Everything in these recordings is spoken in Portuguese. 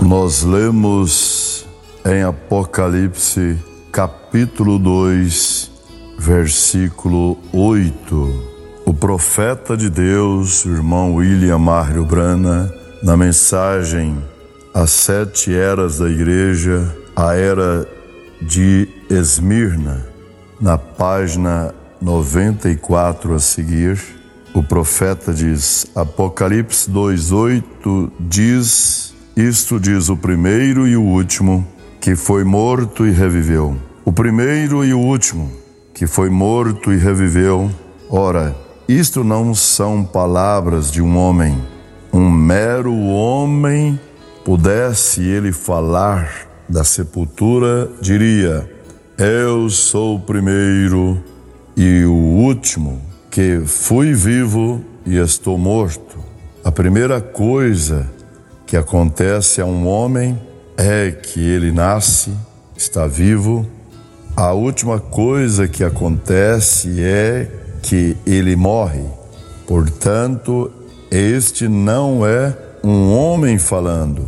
Nós lemos em Apocalipse, capítulo 2, versículo 8. O profeta de Deus, o irmão William Mário Brana, na mensagem As 7 Eras da Igreja, a Era de Esmirna, na página 94 a seguir, o profeta diz, Apocalipse 2:8 diz, isto diz o primeiro e o último, que foi morto e reviveu. O primeiro e o último, que foi morto e reviveu. Ora, isto não são palavras de um homem. Um mero homem, pudesse ele falar da sepultura, diria, eu sou o primeiro e o último, que fui vivo e estou morto. A primeira coisa que acontece a um homem é que ele nasce, está vivo. A última coisa que acontece é que ele morre. Portanto, este não é um homem falando,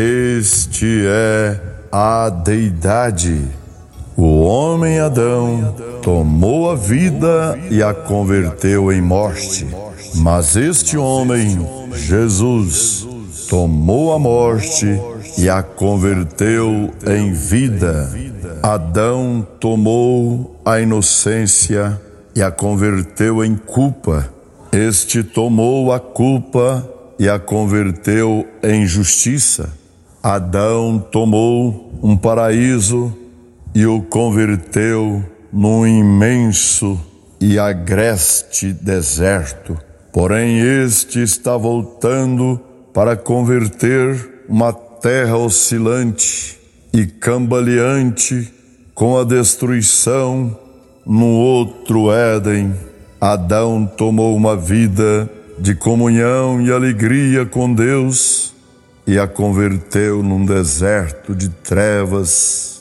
este é a deidade. O homem Adão tomou a vida e a converteu em morte, mas este homem, Jesus, tomou a morte e a converteu em vida. Adão tomou a inocência e a converteu em culpa. Este tomou a culpa e a converteu em justiça. Adão tomou um paraíso e o converteu num imenso e agreste deserto. Porém, este está voltando para converter uma terra oscilante e cambaleante com a destruição no outro Éden. Adão tomou uma vida de comunhão e alegria com Deus e a converteu num deserto de trevas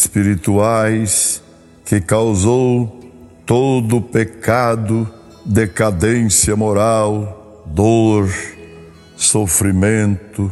espirituais que causou todo pecado, decadência moral, dor, sofrimento,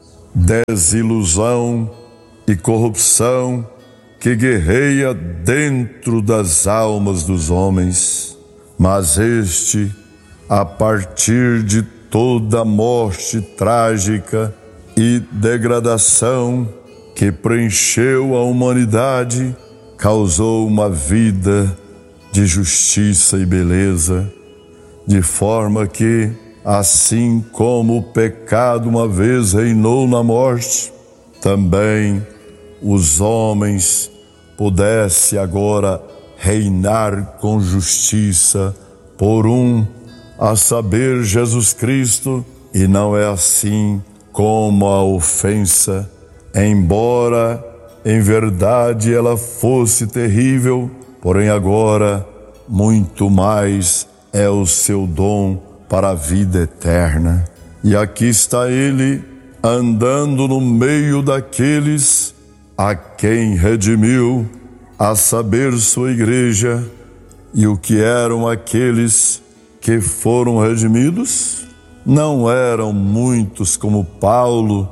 desilusão e corrupção que guerreia dentro das almas dos homens. Mas este, a partir de toda a morte trágica e degradação que preencheu a humanidade, causou uma vida de justiça e beleza, de forma que, assim como o pecado uma vez reinou na morte, também os homens pudessem agora reinar com justiça por um, a saber, Jesus Cristo. E não é assim como a ofensa, embora em verdade ela fosse terrível, porém agora muito mais é o seu dom para a vida eterna. E aqui está ele andando no meio daqueles a quem redimiu, a saber, sua igreja. E o que eram aqueles que foram redimidos? Não eram muitos como Paulo,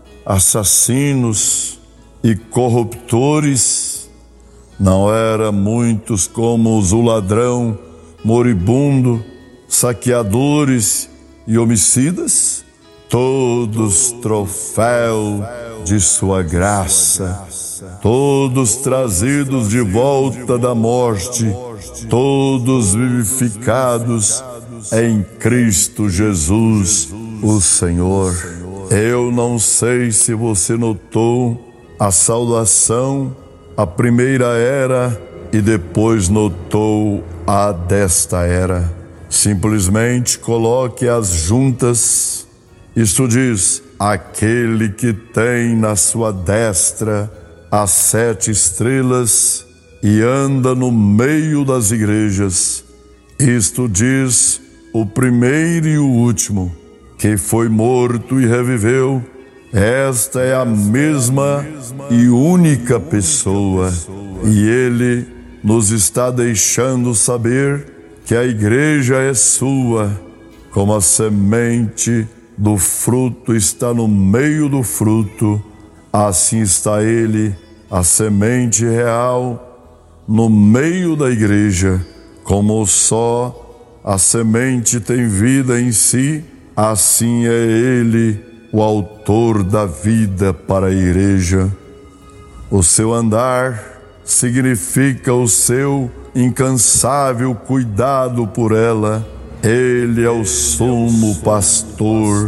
assassinos e corruptores, não eram muitos como o ladrão moribundo, saqueadores e homicidas, todos troféu de sua graça, todos trazidos de volta da morte, todos vivificados em Cristo Jesus, o Senhor. Eu não sei se você notou a saudação, a primeira era, e depois notou a desta era. Simplesmente coloque-as juntas. Isto diz, aquele que tem na sua destra as 7 estrelas e anda no meio das igrejas. Isto diz o primeiro e o último, que foi morto e reviveu. Esta é a mesma e única pessoa, e ele nos está deixando saber que a igreja é sua, como a semente do fruto está no meio do fruto, assim está ele, a semente real, no meio da igreja. Como só a semente tem vida em si, assim é ele, o autor da vida para a igreja. O seu andar significa o seu incansável cuidado por ela. Ele é o sumo pastor,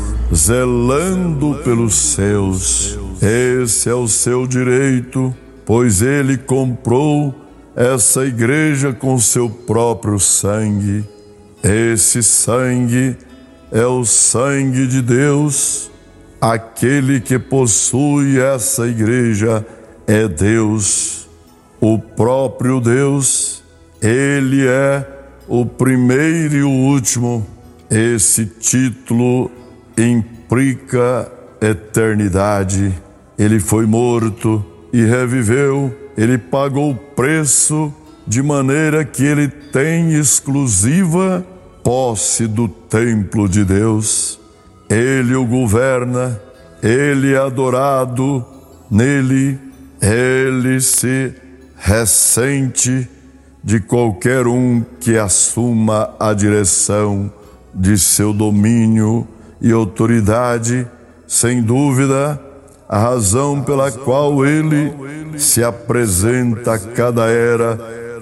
zelando pelos seus. Esse é o seu direito, pois ele comprou essa igreja com seu próprio sangue. Esse sangue é o sangue de Deus. Aquele que possui essa igreja é Deus, o próprio Deus. Ele é o primeiro e o último. Esse título implica eternidade. Ele foi morto e reviveu. Ele pagou o preço de maneira que ele tem exclusiva posse do templo de Deus. Ele o governa, ele é adorado, nele ele se ressente de qualquer um que assuma a direção de seu domínio e autoridade. Sem dúvida, a razão pela qual ele se apresenta a cada era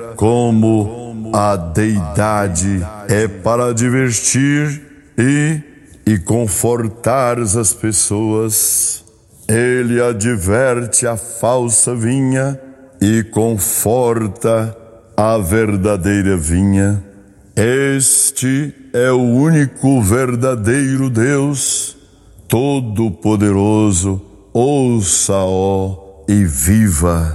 como a deidade é para divertir e confortar as pessoas. Ele adverte a falsa vinha e conforta a verdadeira vinha. Este é o único verdadeiro Deus, todo-poderoso. Ouça, ó, e viva.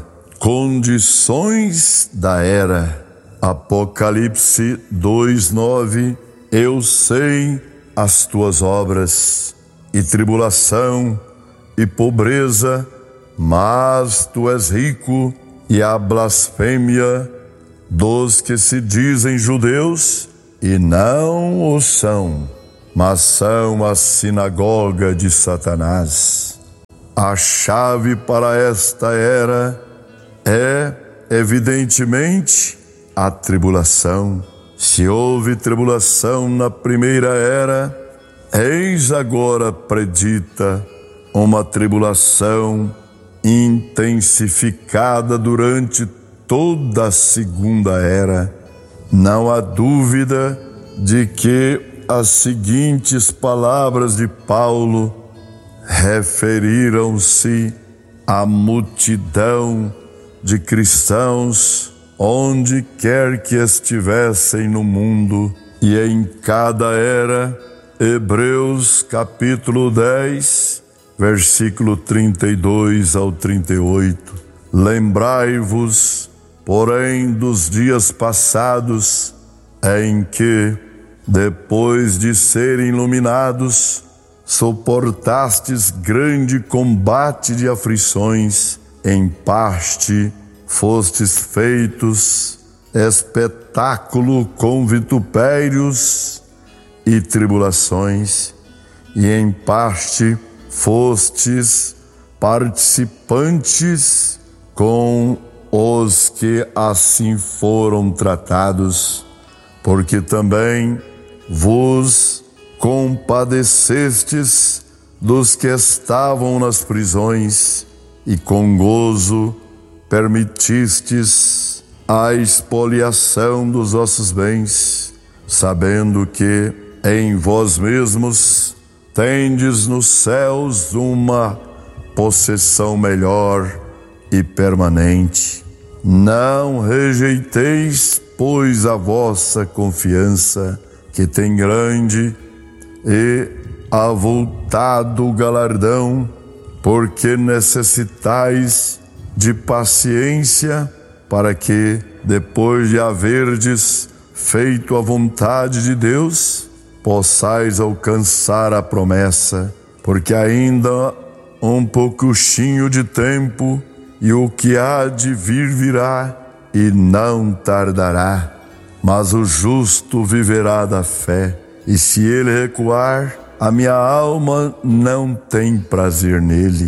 Condições da era. Apocalipse 2:9. Eu sei as tuas obras, e tribulação, e pobreza, mas tu és rico, e a blasfêmia dos que se dizem judeus e não o são, mas são a sinagoga de Satanás. A chave para esta era é, evidentemente, a tribulação. Se houve tribulação na primeira era, eis agora predita uma tribulação intensificada durante toda a segunda era. Não há dúvida de que as seguintes palavras de Paulo referiram-se à multidão de cristãos onde quer que estivessem no mundo e em cada era. Hebreus capítulo 10, versículo 32 ao 38. Lembrai-vos, porém, dos dias passados, em que, depois de serem iluminados, suportastes grande combate de aflições, em parte fostes feitos espetáculo com vitupérios e tribulações, e em parte fostes participantes com os que assim foram tratados, porque também vos compadecestes dos que estavam nas prisões, e com gozo permitistes a expoliação dos vossos bens, sabendo que em vós mesmos tendes nos céus uma possessão melhor e permanente. Não rejeiteis, pois, a vossa confiança, que tem grande e avultado galardão, porque necessitais de paciência, para que, depois de haverdes feito a vontade de Deus, possais alcançar a promessa. Porque ainda um pouquinho de tempo, e o que há de vir virá, e não tardará. Mas o justo viverá da fé, e se ele recuar, a minha alma não tem prazer nele.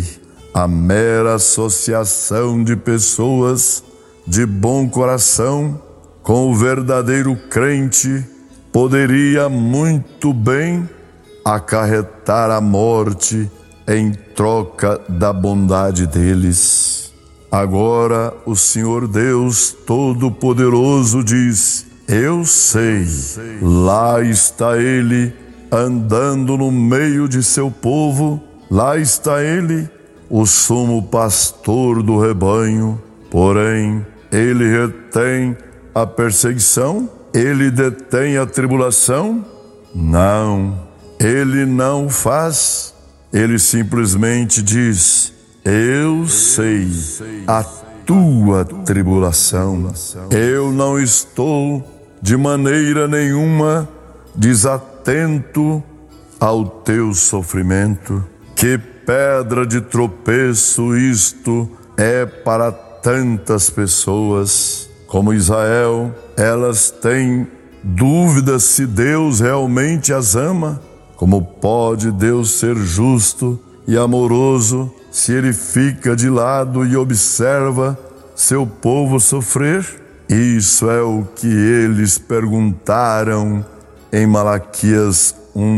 A mera associação de pessoas de bom coração com o verdadeiro crente poderia muito bem acarretar a morte em troca da bondade deles. Agora o Senhor Deus Todo-Poderoso diz: eu sei, lá está Ele andando no meio de seu povo, lá está Ele, o sumo pastor do rebanho, porém Ele retém a perseguição? Ele detém a tribulação? Não, Ele não o faz. Ele simplesmente diz: eu sei a tua tribulação. Eu não estou de maneira nenhuma desatento ao teu sofrimento. Que pedra de tropeço isto é para tantas pessoas. Como Israel, elas têm dúvidas se Deus realmente as ama. Como pode Deus ser justo e amoroso se Ele fica de lado e observa seu povo sofrer? Isso é o que eles perguntaram em Malaquias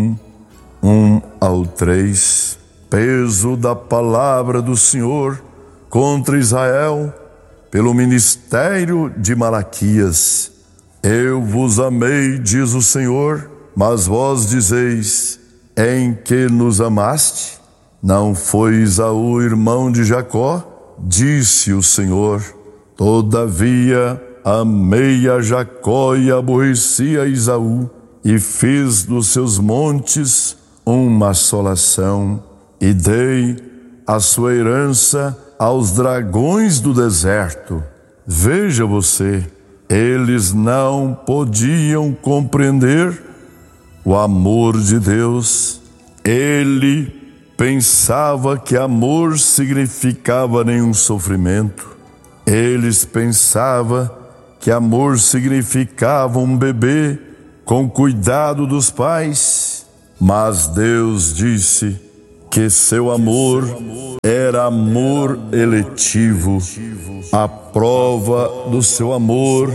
1:1-3. Peso da palavra do Senhor contra Israel pelo ministério de Malaquias. Eu vos amei, diz o Senhor, mas vós dizeis: em que nos amaste? Não foi Esaú irmão de Jacó? Disse o Senhor. Todavia amei a Jacó e aborreci a Esaú, e fiz dos seus montes uma assolação, e dei a sua herança aos dragões do deserto. Veja você, eles não podiam compreender o amor de Deus. Ele pensava que amor significava nenhum sofrimento. Eles pensavam que amor significava um bebê com cuidado dos pais. Mas Deus disse que seu amor era amor eletivo. A prova do seu amor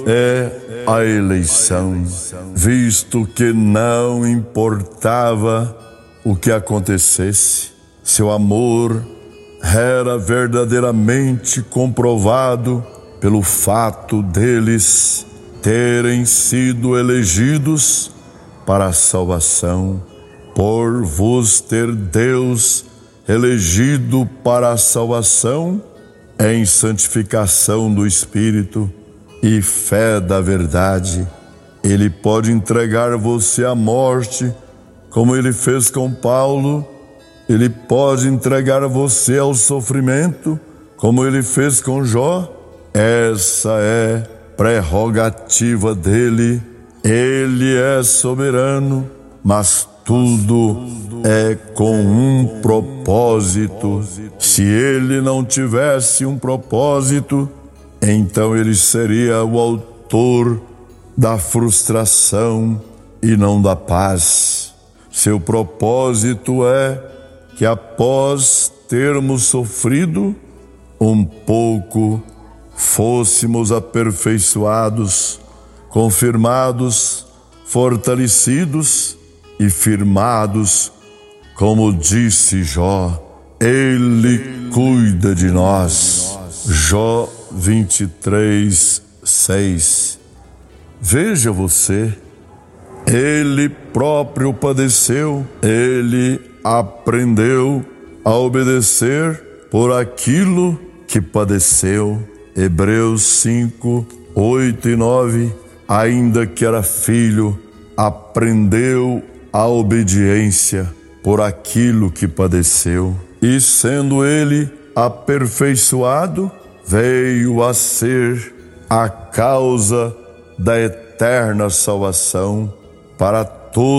é a eleição, visto que não importava o que acontecesse, seu amor era verdadeiramente comprovado pelo fato deles terem sido elegidos para a salvação. Por vos ter Deus elegido para a salvação em santificação do Espírito e fé da verdade, Ele pode entregar você à morte, como Ele fez com Paulo. Ele pode entregar você ao sofrimento, como Ele fez com Jó. Essa é prerrogativa dEle. Ele é soberano, mas tudo é com um propósito. Se Ele não tivesse um propósito, então Ele seria o autor da frustração e não da paz. Seu propósito é que após termos sofrido um pouco, fôssemos aperfeiçoados, confirmados, fortalecidos e firmados, como disse Jó. Ele cuida de nós. Jó 23:6. Veja você, Ele próprio padeceu, Ele aprendeu a obedecer por aquilo que padeceu. Hebreus 5:8-9. Ainda que era filho, aprendeu a obediência por aquilo que padeceu. E sendo ele aperfeiçoado, veio a ser a causa da eterna salvação para